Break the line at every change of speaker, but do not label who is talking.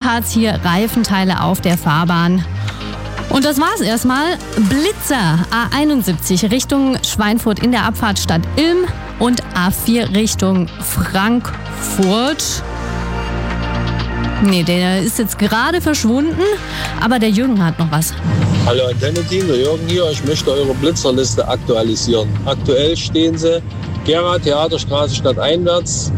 ebenfalls hier Reifenteile auf der Fahrbahn. Und das war's erstmal. Blitzer A71 Richtung Schweinfurt in der Abfahrt Stadt Ilm und A4 Richtung Frankfurt. Nee, der ist jetzt gerade verschwunden, aber der Jürgen hat noch was.
Hallo Antenne-Team, der Jürgen hier. Ich möchte eure Blitzerliste aktualisieren. Aktuell stehen sie Gera Theaterstraße stadteinwärts,